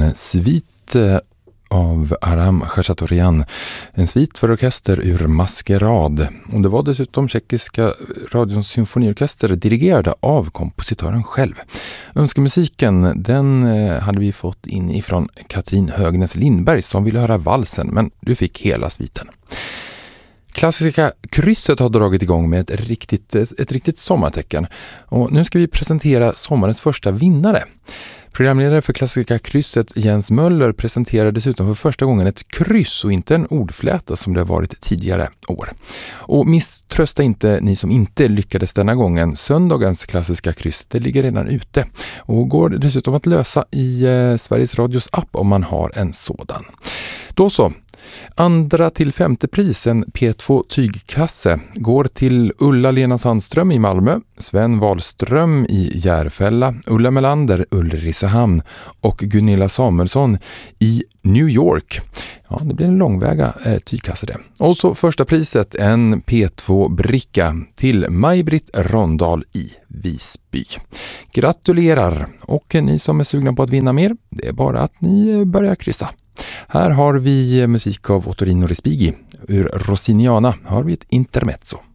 en svit av Aram Khachaturian, en svit för orkester ur Maskerad. Och det var dessutom tjeckiska radions symfoniorkester dirigerade av kompositören själv. Önskemusiken, den hade vi fått in ifrån Katrin Högnes Lindberg som ville höra valsen, men du fick hela sviten. Klassiska krysset har dragit igång med ett riktigt sommartecken. Och nu ska vi presentera sommarens första vinnare. Programledare för Klassiska krysset Jens Möller presenterar dessutom för första gången ett kryss och inte en ordfläta som det har varit tidigare år. Och misströsta inte ni som inte lyckades denna gången. Söndagens Klassiska kryss, det ligger redan ute och går dessutom att lösa i Sveriges Radios app om man har en sådan. Då så. Andra till femte pris, en P2 tygkasse, går till Ulla-Lena Sandström i Malmö, Sven Wahlström i Järfälla, Ulla Melander, Ulricehamn och Gunilla Samuelsson i New York. Ja, det blir en långväga tygkasse det. Och så första priset, en P2-bricka till Maj-Britt Rondal i Visby. Gratulerar! Och ni som är sugna på att vinna mer, det är bara att ni börjar kryssa. Här har vi musik av Ottorino Respighi. Ur Rossiniana har vi ett intermezzo.